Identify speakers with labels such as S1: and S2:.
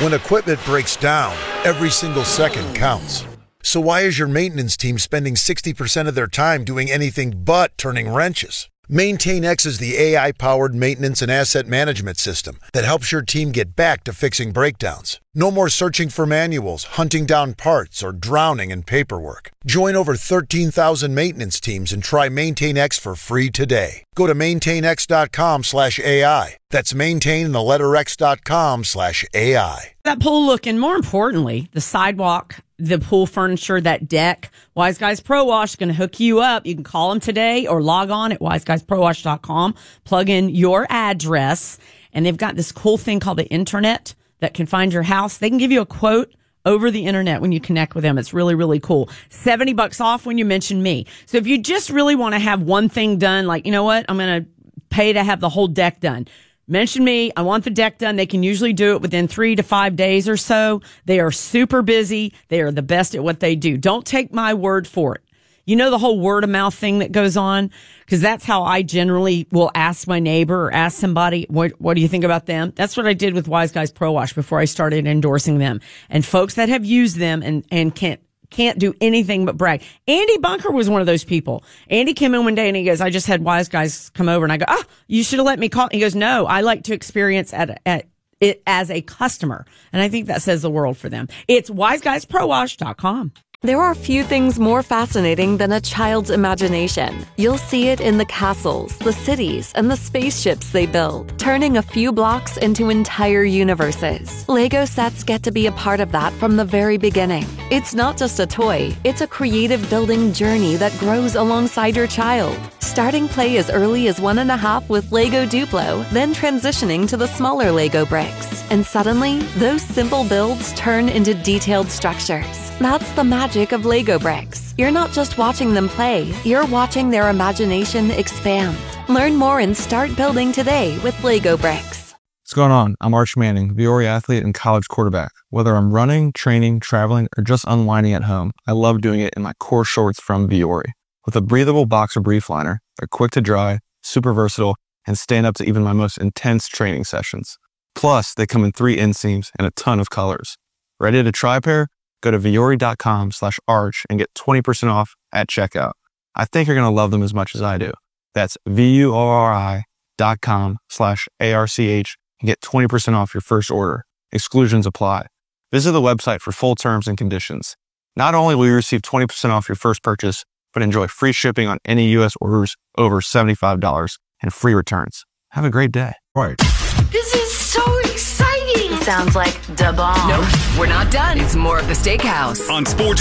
S1: When equipment breaks down, every single second counts. So why is your maintenance team spending 60% of their time doing anything but turning wrenches? MaintainX is the AI-powered maintenance and asset management system that helps your team get back to fixing breakdowns. No more searching for manuals, hunting down parts, or drowning in paperwork. Join over 13,000 maintenance teams and try MaintainX for free today. Go to maintainx.com/AI. That's maintain.x.com/AI.
S2: That pool look, and more importantly, the sidewalk, the pool furniture, that deck. Wise Guys Pro Wash is going to hook you up. You can call them today or log on at wiseguysprowash.com. Plug in your address, and they've got this cool thing called the internet that can find your house. They can give you a quote over the internet when you connect with them. It's really, really cool. $70 off when you mention me. So if you just really want to have one thing done, like, you know what, I'm going to pay to have the whole deck done. Mention me. I want the deck done. They can usually do it within 3 to 5 days or so. They are super busy. They are the best at what they do. Don't take my word for it. You know the whole word of mouth thing that goes on? Because that's how I generally will ask my neighbor or ask somebody, what do you think about them? That's what I did with Wise Guys Pro Wash before I started endorsing them. And folks that have used them and can't do anything but brag. Andy Bunker was one of those people. Andy came in one day and he goes, I just had Wise Guys come over, and I go, you should have let me call. He goes, no, I like to experience at it as a customer. And I think that says the world for them. It's wiseguysprowash.com.
S3: There are few things more fascinating than a child's imagination. You'll see it in the castles, the cities, and the spaceships they build, turning a few blocks into entire universes. Lego sets get to be a part of that from the very beginning. It's not just a toy, it's a creative building journey that grows alongside your child. Starting play as early as 1.5 with Lego Duplo, then transitioning to the smaller Lego bricks. And suddenly, those simple builds turn into detailed structures. That's the magic of Lego bricks. You're not just watching them play, you're watching their imagination expand. Learn more and start building today with Lego bricks.
S4: What's going on? I'm Arch Manning, Viore athlete and college quarterback. Whether I'm running, training, traveling, or just unwinding at home, I love doing it in my core shorts from Viore. With a breathable boxer brief liner, they're quick to dry, super versatile, and stand up to even my most intense training sessions. Plus, they come in 3 inseams and a ton of colors. Ready to try a pair? Go to viore.com/arch and get 20% off at checkout. I think you're going to love them as much as I do. That's viore.com/ARCH and get 20% off your first order. Exclusions apply. Visit the website for full terms and conditions. Not only will you receive 20% off your first purchase, but enjoy free shipping on any U.S. orders over $75 and free returns. Have a great day.
S5: Right.
S6: This is so exciting.
S7: Sounds like da bomb.
S6: Nope, we're not done. It's more of the Steakhouse
S8: on Sports